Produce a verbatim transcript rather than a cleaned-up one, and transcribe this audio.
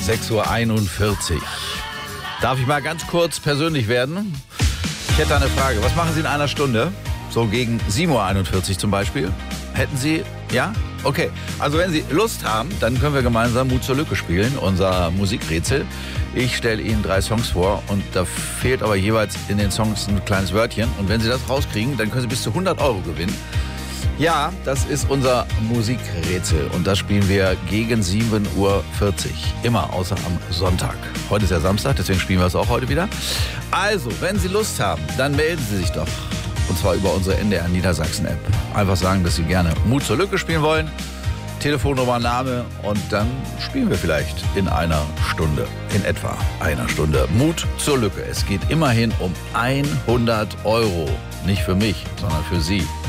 sechs Uhr einundvierzig. Darf ich mal ganz kurz persönlich werden? Ich hätte eine Frage. Was machen Sie in einer Stunde? So gegen sieben Uhr einundvierzig zum Beispiel. Hätten Sie, ja? Okay. Also wenn Sie Lust haben, dann können wir gemeinsam Mut zur Lücke spielen, unser Musikrätsel. Ich stelle Ihnen drei Songs vor und da fehlt aber jeweils in den Songs ein kleines Wörtchen. Und wenn Sie das rauskriegen, dann können Sie bis zu hundert Euro gewinnen. Ja, das ist unser Musikrätsel und das spielen wir gegen sieben Uhr vierzig. Immer außer am Sonntag. Heute ist ja Samstag, deswegen spielen wir es auch heute wieder. Also, wenn Sie Lust haben, dann melden Sie sich doch. Und zwar über unsere N D R Niedersachsen-App. Einfach sagen, dass Sie gerne Mut zur Lücke spielen wollen. Telefonnummer, Name und dann spielen wir vielleicht in einer Stunde, in etwa einer Stunde. Mut zur Lücke. Es geht immerhin um hundert Euro. Nicht für mich, sondern für Sie.